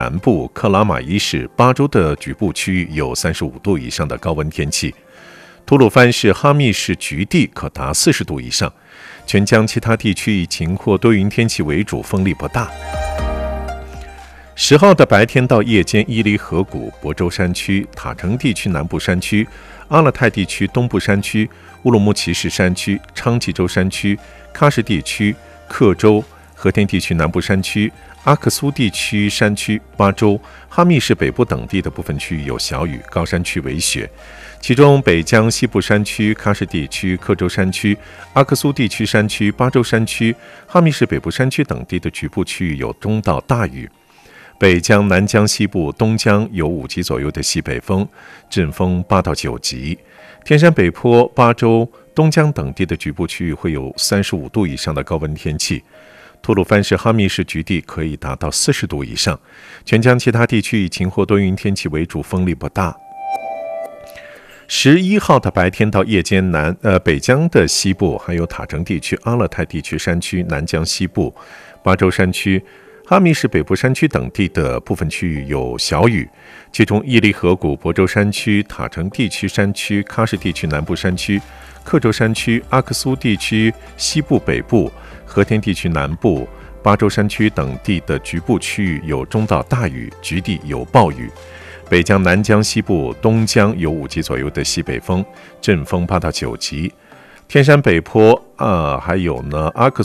南部克拉玛依市、巴州的局部区域有35度以上的高温天气。吐鲁番市、哈密市局地可达40度以上。全疆其他地区以晴或多云天气为主，风力不大。10号的白天到夜间，伊犁河谷、博州山区、塔城地区南部山区、阿勒泰地区东部山区、乌鲁木齐市山区、昌吉州山区、喀什地区、克州、和田地区南部山区、阿克苏地区山区、巴州、哈密市北部等地的部分区域有小雨，高山区为雪。其中北疆西部山区、喀什地区、克州山区、阿克苏地区山区、巴州山区、哈密市北部山区等地的局部区域有中到大雨。北疆、南疆西部、东疆有5级左右的西北风，阵风8到9级。天山北坡、巴州、东疆等地的局部区域会有35度以上的高温天气。吐鲁番市、哈密市局地可以达到40度以上。全疆其他地区以晴或多云天气为主，风力不大。11号的白天到夜间，北疆的西部还有塔城地区、阿勒泰地区山区、南疆西部、巴州山区、哈密市北部山区等地的部分区域有小雨，其中伊犁河谷、博州山区、塔城地区山区、喀什地区南部山区、克州山区、阿克苏地区西部北部、和田地区南部、巴州山区等地的局部区域有中到大雨，局地有暴雨。北疆、南疆西部、东疆有5级左右的西北风，阵风8到9级。天山北坡还有阿克